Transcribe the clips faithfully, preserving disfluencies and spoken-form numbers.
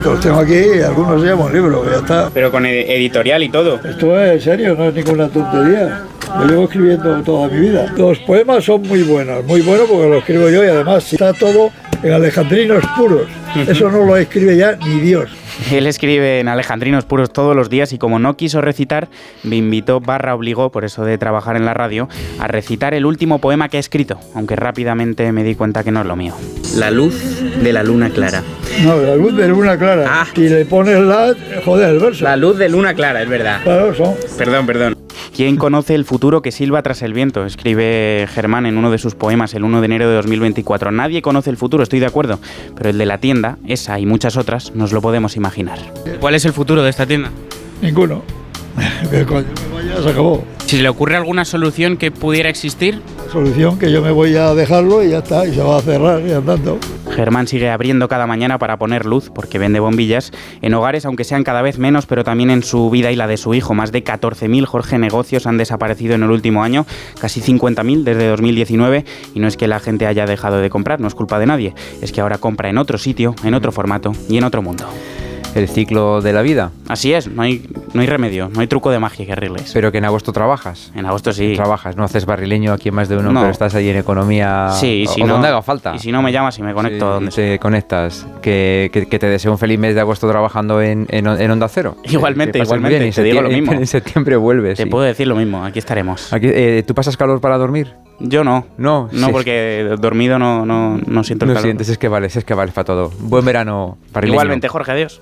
Los tengo aquí y algunos se llaman un libro, ya está. Pero con editorial y todo. Esto es serio, no es ninguna tontería. Yo llevo escribiendo toda mi vida. Los poemas son muy buenos, muy buenos porque los escribo yo y además está todo en alejandrinos puros. Eso no lo escribe ya ni Dios. Él escribe en alejandrinos puros todos los días y como no quiso recitar, me invitó barra obligó, por eso de trabajar en la radio, a recitar el último poema que he escrito, aunque rápidamente me di cuenta que no es lo mío. La luz de la luna clara. No, la luz de luna clara. Ah. Si le pones la, joder, el verso. La luz de luna clara, es verdad. Claro, son. Perdón, perdón. ¿Quién conoce el futuro que silba tras el viento? Escribe Germán en uno de sus poemas el uno de enero de dos mil veinticuatro. Nadie conoce el futuro, estoy de acuerdo, pero el de la tienda, esa y muchas otras, nos lo podemos imaginar. ¿Cuál es el futuro de esta tienda? Ninguno. Que cuando me vaya se acabó. Si le ocurre alguna solución que pudiera existir. Solución que yo me voy a dejarlo y ya está, y se va a cerrar y andando. Germán sigue abriendo cada mañana para poner luz, porque vende bombillas, en hogares, aunque sean cada vez menos, pero también en su vida y la de su hijo. Más de catorce mil Jorge negocios han desaparecido en el último año, casi cincuenta mil desde dos mil diecinueve, y no es que la gente haya dejado de comprar, no es culpa de nadie, es que ahora compra en otro sitio, en otro formato y en otro mundo. El ciclo de la vida. Así es, no hay, no hay remedio, no hay truco de magia que arregles. Pero que en agosto trabajas. En agosto sí. Trabajas, no haces barrileño aquí en Más de Uno, no. Pero estás ahí en economía. Sí, y si o no, donde haga falta. Y si no me llamas y me conecto sí, donde te sea. conectas. Que, que, que te deseo un feliz mes de agosto trabajando en, en, en Onda Cero. Igualmente, que igualmente, bien. te digo lo mismo. En septiembre vuelves. Te sí. puedo decir lo mismo, aquí estaremos. Aquí, eh, ¿Tú pasas calor para dormir? Yo no. No, No, sí. porque dormido no, no, no siento el No calor. sientes, es que vales, es que vales para todo. Buen verano, barrileño. Igualmente, Jorge, adiós.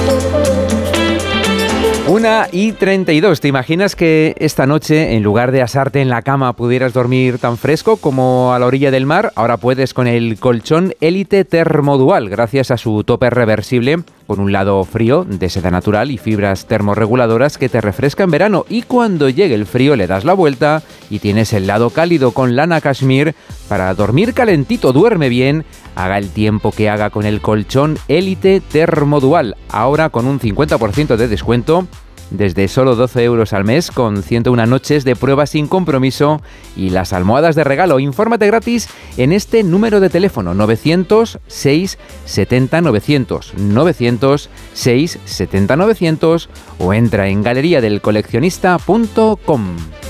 Una y treinta y dos. ¿Te imaginas que esta noche, en lugar de asarte en la cama, pudieras dormir tan fresco como a la orilla del mar? Ahora puedes con el colchón Elite Termodual, gracias a su tope reversible, con un lado frío de seda natural y fibras termorreguladoras que te refresca en verano. Y cuando llegue el frío le das la vuelta y tienes el lado cálido con lana cashmere para dormir calentito. Duerme bien, haga el tiempo que haga con el colchón Elite Termodual. Ahora con un cincuenta por ciento de descuento, desde solo doce euros al mes, con ciento una noches de prueba sin compromiso y las almohadas de regalo. Infórmate gratis en este número de teléfono: novecientos seis setenta novecientos, novecientos seis setenta novecientos, o entra en galería del coleccionista punto com.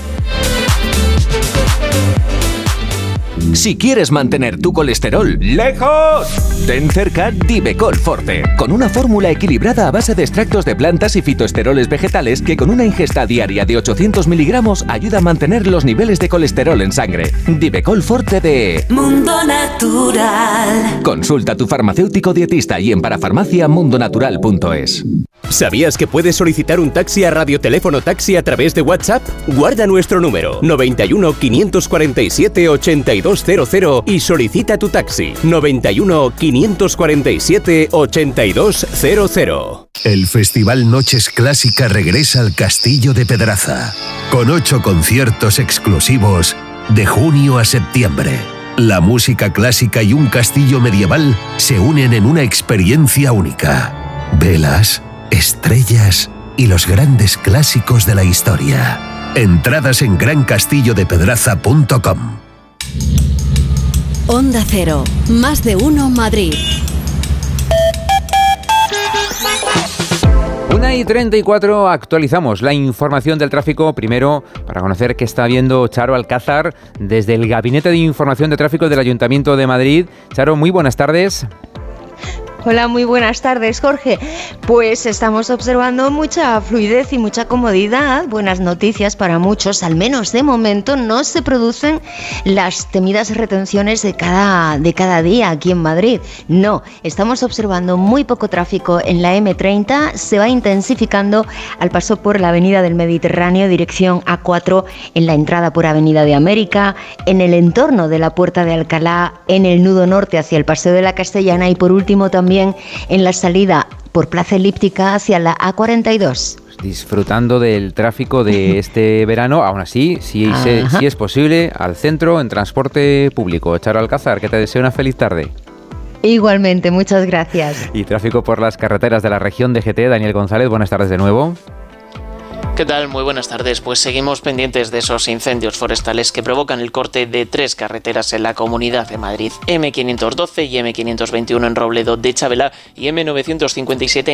Si quieres mantener tu colesterol lejos, ten cerca Divecol Forte, con una fórmula equilibrada a base de extractos de plantas y fitoesteroles vegetales que con una ingesta diaria de ochocientos miligramos ayuda a mantener los niveles de colesterol en sangre. Divecol Forte de Mundo Natural. Consulta a tu farmacéutico dietista y en parafarmacia mundo natural punto es. ¿Sabías que puedes solicitar un taxi a Radioteléfono Taxi a través de WhatsApp? Guarda nuestro número noventa y uno, quinientos cuarenta y siete, ochenta y dos cero cero y solicita tu taxi noventa y uno, quinientos cuarenta y siete, ochenta y dos cero cero. El Festival Noches Clásica regresa al Castillo de Pedraza, con ocho conciertos exclusivos de junio a septiembre. La música clásica y un castillo medieval se unen en una experiencia única. Velas, estrellas y los grandes clásicos de la historia. Entradas en gran castillo de pedraza punto com. Onda Cero, Más de Uno Madrid. Una y treinta y cuatro, actualizamos la información del tráfico. Primero, para conocer qué está viendo Charo Alcázar desde el Gabinete de Información de Tráfico del Ayuntamiento de Madrid. Charo, muy buenas tardes. Hola, muy buenas tardes, Jorge. Pues estamos observando mucha fluidez y mucha comodidad. Buenas noticias para muchos, al menos de momento no se producen las temidas retenciones de cada, de cada día aquí en Madrid. No, estamos observando muy poco tráfico en la eme treinta, se va intensificando al paso por la Avenida del Mediterráneo, dirección A cuatro, en la entrada por Avenida de América, en el entorno de la Puerta de Alcalá, en el nudo norte hacia el Paseo de la Castellana y por último también en la salida por Plaza Elíptica hacia la A cuarenta y dos. Disfrutando del tráfico de este verano, aún así, si, se, si es posible, al centro en transporte público. Charo Alcázar, que te deseo una feliz tarde. Igualmente, muchas gracias. Y tráfico por las carreteras de la región de G T, Daniel González, buenas tardes de nuevo. ¿Qué tal? Muy buenas tardes. Pues seguimos pendientes de esos incendios forestales que provocan el corte de tres carreteras en la Comunidad de Madrid. eme quinientos doce y eme quinientos veintiuno en Robledo de Chabela y eme novecientos cincuenta y siete